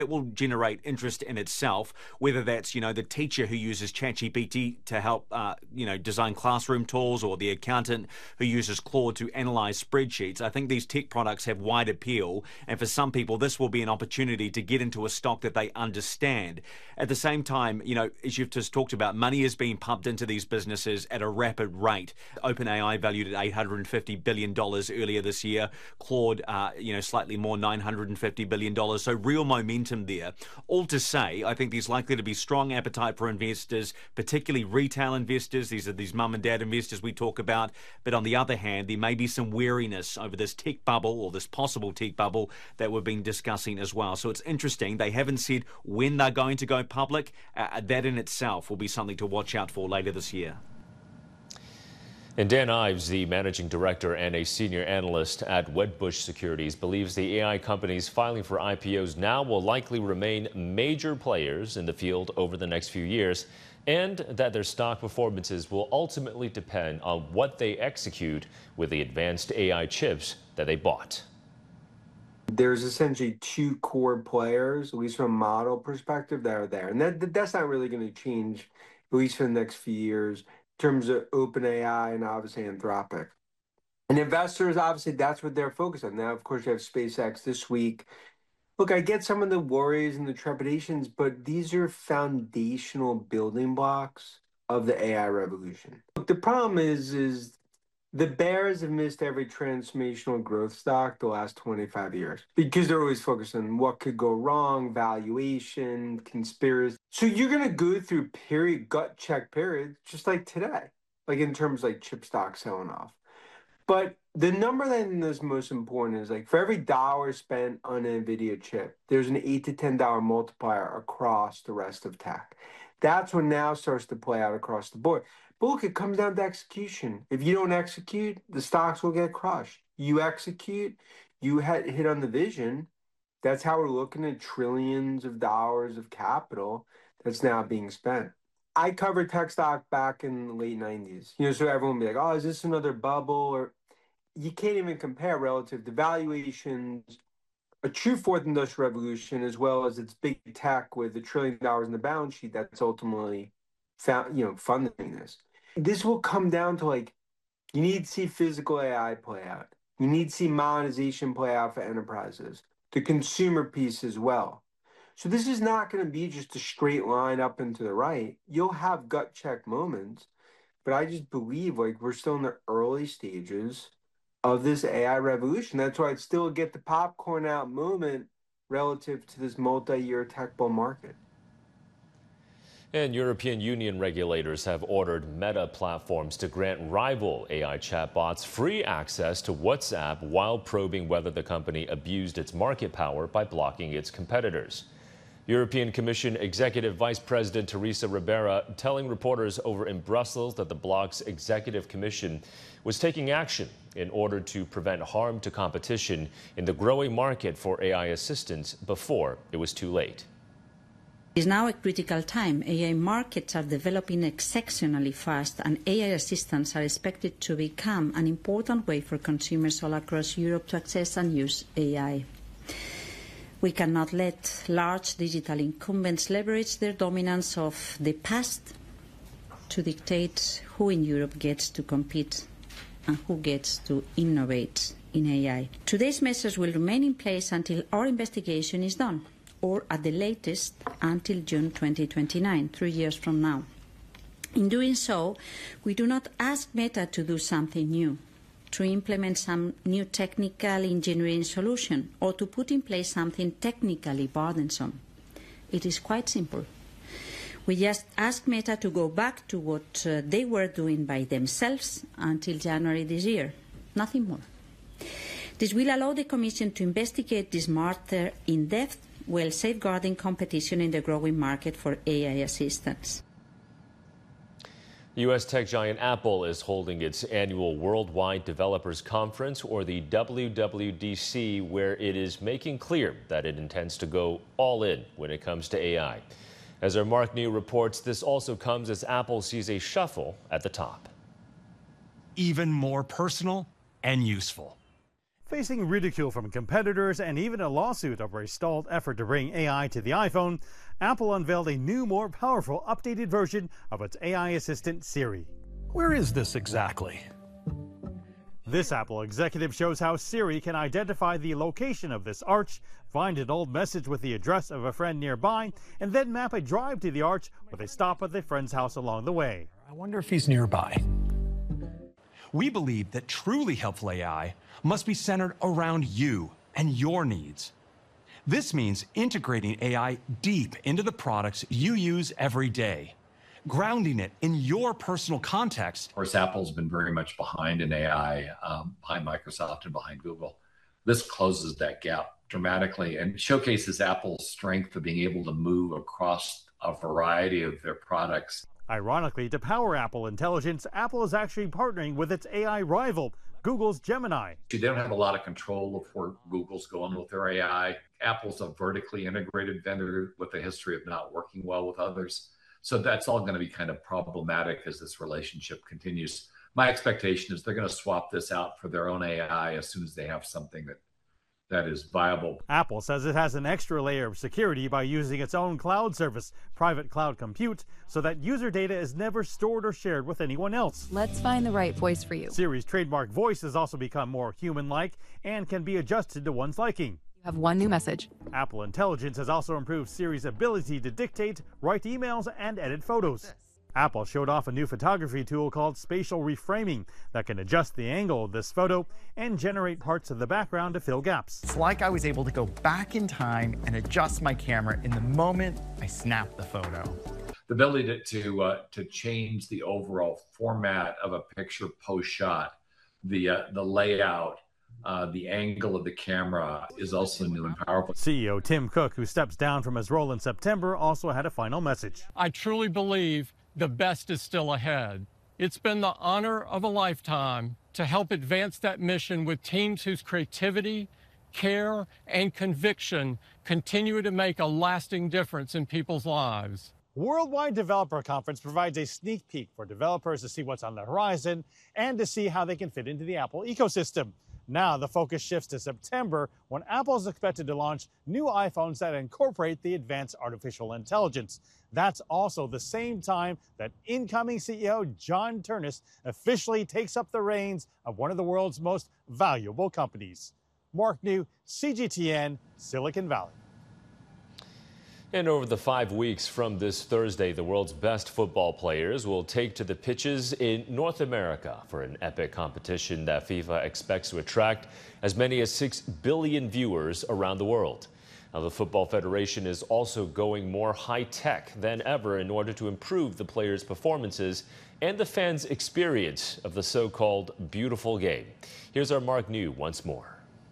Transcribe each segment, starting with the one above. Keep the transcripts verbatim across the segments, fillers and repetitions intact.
it will generate interest in itself, whether that's, you know, the teacher who uses ChatGPT to help, uh, you know, design classroom tools, or the accountant who uses Claude to analyze spreadsheets. I think these tech products have wide appeal, and for some people, this will be an opportunity to get into a stock that they understand. At the same time, you know, as you've just talked about, money is being pumped into these businesses at a rapid rate. OpenAI valued at eight hundred fifty billion dollars earlier this year. Claude, uh, you know, slightly more, nine hundred fifty billion dollars. So real momentum there. All to say, I think there's likely to be strong appetite for investors, particularly retail investors. These are these mum and dad investors we talk about. But on the other hand, there may be some wariness over this tech bubble, or this possible tech bubble that we've been discussing as well. So it's interesting. They haven't said when they're going to go public. Uh, that in itself will be something to watch out for later this year. And Dan Ives, the managing director and a senior analyst at Wedbush Securities, believes the A I companies filing for I P Os now will likely remain major players in the field over the next few years, and that their stock performances will ultimately depend on what they execute with the advanced A I chips that they bought. There's essentially two core players, at least from a model perspective, that are there. And that that's not really going to change, at least for the next few years, in terms of OpenAI and obviously Anthropic. And investors, obviously, that's what they're focused on. Now, of course, you have SpaceX this week. Look, I get some of the worries and the trepidations, but these are foundational building blocks of the A I revolution. Look, the problem is, is the bears have missed every transformational growth stock the last twenty-five years because they're always focused on what could go wrong, valuation, conspiracy. So you're going to go through period, gut check periods, just like today, like in terms of like chip stock selling off. But the number that I think is most important is like for every dollar spent on an NVIDIA chip, there's an eight to ten dollar multiplier across the rest of tech. That's what now starts to play out across the board. But look, it comes down to execution. If you don't execute, the stocks will get crushed. You execute, you hit, hit on the vision. That's how we're looking at trillions of dollars of capital that's now being spent. I covered tech stock back in the late nineties. You know, so everyone would be like, oh, is this another bubble? Or you can't even compare relative to valuations, a true fourth industrial revolution, as well as its big tech with a trillion dollars in the balance sheet that's ultimately found, you know, funding this. This will come down to like, you need to see physical A I play out. You need to see monetization play out for enterprises, the consumer piece as well. So this is not going to be just a straight line up and to the right. You'll have gut check moments, but I just believe like we're still in the early stages of this A I revolution. That's why I'd still get the popcorn out moment relative to this multi-year tech bull market. And European Union regulators have ordered Meta platforms to grant rival A I chatbots free access to WhatsApp while probing whether the company abused its market power by blocking its competitors. European Commission Executive Vice President Teresa Ribera telling reporters over in Brussels that the bloc's Executive Commission was taking action in order to prevent harm to competition in the growing market for A I assistance before it was too late. It is now a critical time. A I markets are developing exceptionally fast, and A I assistants are expected to become an important way for consumers all across Europe to access and use A I. We cannot let large digital incumbents leverage their dominance of the past to dictate who in Europe gets to compete and who gets to innovate in A I. Today's measures will remain in place until our investigation is done, or at the latest until June twenty twenty-nine, three years from now. In doing so, we do not ask Meta to do something new, to implement some new technical engineering solution, or to put in place something technically burdensome. It is quite simple. We just ask Meta to go back to what uh, they were doing by themselves until January this year, nothing more. This will allow the Commission to investigate this matter in depth while safeguarding competition in the growing market for A I assistance. U S tech giant Apple is holding its annual Worldwide Developers Conference, or the W W D C, where it is making clear that it intends to go all in when it comes to A I. As our Mark New reports, this also comes as Apple sees a shuffle at the top. Even more personal and useful. Facing ridicule from competitors and even a lawsuit over a stalled effort to bring A I to the iPhone, Apple unveiled a new, more powerful, updated version of its A I assistant Siri. Where is this exactly? This Apple executive shows how Siri can identify the location of this arch, find an old message with the address of a friend nearby, and then map a drive to the arch with a stop at the friend's house along the way. I wonder if he's nearby. We believe that truly helpful A I must be centered around you and your needs. This means integrating A I deep into the products you use every day, grounding it in your personal context. Of course, Apple's been very much behind in A I, um, behind Microsoft and behind Google. This closes that gap dramatically and showcases Apple's strength of being able to move across a variety of their products. Ironically, to power Apple Intelligence, Apple is actually partnering with its A I rival, Google's Gemini. They don't have a lot of control of where Google's going with their A I. Apple's a vertically integrated vendor with a history of not working well with others. So that's all going to be kind of problematic as this relationship continues. My expectation is they're going to swap this out for their own A I as soon as they have something that that is viable. Apple says it has an extra layer of security by using its own cloud service, Private Cloud Compute, so that user data is never stored or shared with anyone else. Let's find the right voice for you. Siri's trademark voice has also become more human-like and can be adjusted to one's liking. You have one new message. Apple Intelligence has also improved Siri's ability to dictate, write emails, and edit photos. Apple showed off a new photography tool called spatial reframing that can adjust the angle of this photo and generate parts of the background to fill gaps. It's like I was able to go back in time and adjust my camera in the moment I snapped the photo. The ability to to, uh, to change the overall format of a picture post-shot, the uh, the layout, Uh, the angle of the camera is also new and powerful. C E O Tim Cook, who steps down from his role in September, also had a final message. I truly believe the best is still ahead. It's been the honor of a lifetime to help advance that mission with teams whose creativity, care, and conviction continue to make a lasting difference in people's lives. Worldwide Developer Conference provides a sneak peek for developers to see what's on the horizon and to see how they can fit into the Apple ecosystem. Now the focus shifts to September, when Apple is expected to launch new iPhones that incorporate the advanced artificial intelligence. That's also the same time that incoming C E O John Ternus officially takes up the reins of one of the world's most valuable companies. Mark New, C G T N, Silicon Valley. And over the five weeks from this Thursday, the world's best football players will take to the pitches in North America for an epic competition that FIFA expects to attract as many as six billion viewers around the world. Now, the Football Federation is also going more high-tech than ever in order to improve the players' performances and the fans' experience of the so-called beautiful game. Here's our Mark New once more.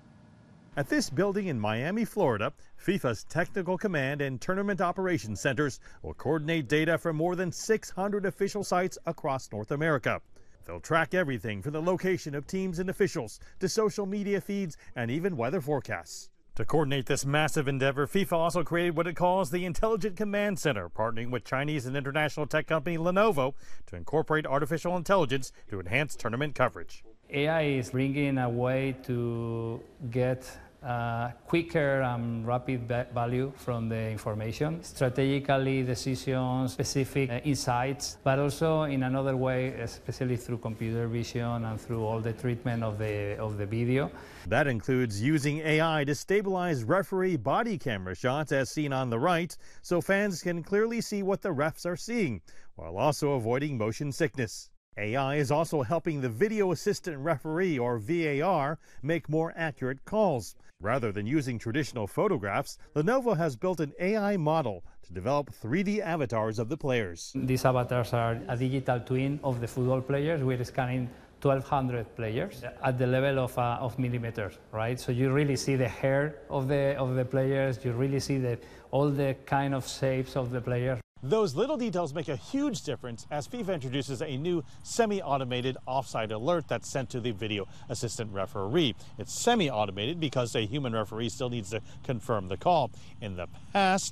At this building in Miami, Florida, FIFA's Technical Command and Tournament Operations Centers will coordinate data from more than six hundred official sites across North America. They'll track everything from the location of teams and officials to social media feeds and even weather forecasts. To coordinate this massive endeavor, FIFA also created what it calls the Intelligent Command Center, partnering with Chinese and international tech company Lenovo to incorporate artificial intelligence to enhance tournament coverage. A I is bringing a way to get uh, quicker and rapid value from the information, strategically decisions, specific uh, insights, but also in another way, especially through computer vision and through all the treatment of the, of the video. That includes using A I to stabilize referee body camera shots as seen on the right, so fans can clearly see what the refs are seeing, while also avoiding motion sickness. A I is also helping the video assistant referee, or V A R, make more accurate calls. Rather than using traditional photographs, Lenovo has built an A I model to develop three D avatars of the players. These avatars are a digital twin of the football players. We're scanning twelve hundred players at the level of, uh, of millimeters, right? So you really see the hair of the, of the players, you really see the, all the kind of shapes of the players. Those little details make a huge difference as FIFA introduces a new semi-automated offside alert that's sent to the video assistant referee. It's semi-automated because a human referee still needs to confirm the call. In the past,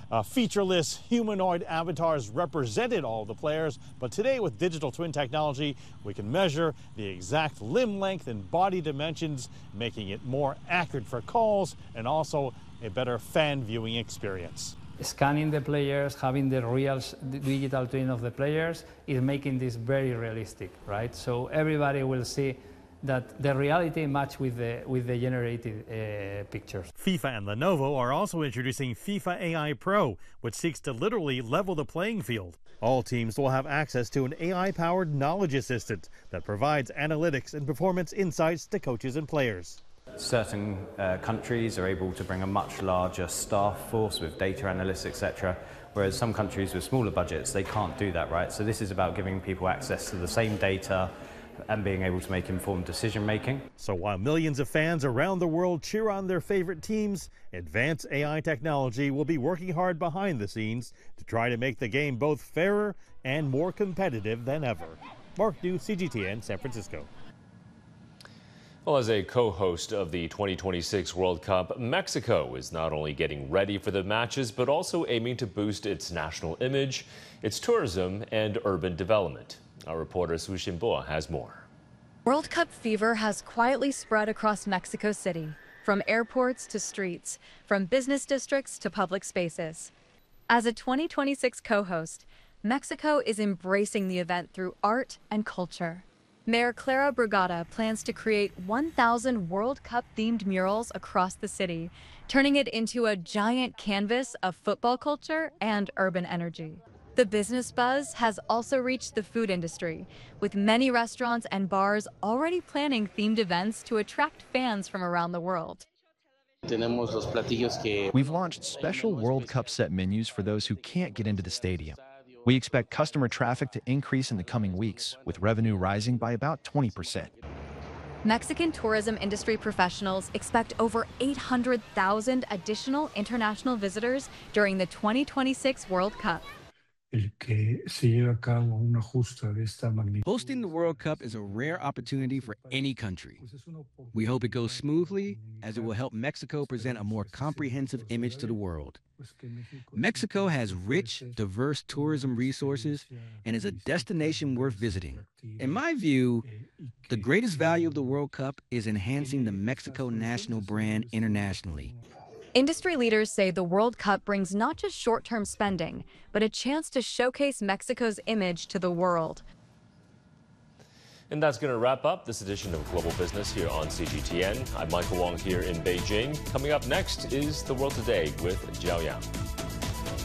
Uh, featureless humanoid avatars represented all the players, but today with digital twin technology, we can measure the exact limb length and body dimensions, making it more accurate for calls and also a better fan viewing experience. Scanning the players, having the real digital twin of the players is making this very realistic, right? So everybody will see that the reality match with the with the generated uh, pictures. FIFA and Lenovo are also introducing FIFA A I Pro, which seeks to literally level the playing field. All teams will have access to an A I-powered knowledge assistant that provides analytics and performance insights to coaches and players. Certain uh, countries are able to bring a much larger staff force with data analysts, et cetera, whereas some countries with smaller budgets, they can't do that, right? So this is about giving people access to the same data and being able to make informed decision making. So while millions of fans around the world cheer on their favorite teams, advanced A I technology will be working hard behind the scenes to try to make the game both fairer and more competitive than ever. Mark New, C G T N, San Francisco. Well, as a co-host of the twenty twenty-six World Cup, Mexico is not only getting ready for the matches, but also aiming to boost its national image, its tourism, and urban development. Our reporter Su Xinbo has more. World Cup fever has quietly spread across Mexico City, from airports to streets, from business districts to public spaces. As a twenty twenty-six co-host, Mexico is embracing the event through art and culture. Mayor Clara Brugada plans to create one thousand World Cup-themed murals across the city, turning it into a giant canvas of football culture and urban energy. The business buzz has also reached the food industry, with many restaurants and bars already planning themed events to attract fans from around the world. We've launched special World Cup set menus for those who can't get into the stadium. We expect customer traffic to increase in the coming weeks, with revenue rising by about twenty percent. Mexican tourism industry professionals expect over eight hundred thousand additional international visitors during the twenty twenty-six World Cup. Hosting the World Cup is a rare opportunity for any country. We hope it goes smoothly, as it will help Mexico present a more comprehensive image to the world. Mexico has rich, diverse tourism resources and is a destination worth visiting. In my view, the greatest value of the World Cup is enhancing the Mexico national brand internationally. Industry leaders say the World Cup brings not just short-term spending, but a chance to showcase Mexico's image to the world. And that's going to wrap up this edition of Global Business here on C G T N. I'm Michael Wong here in Beijing. Coming up next is The World Today with Jiao Yang.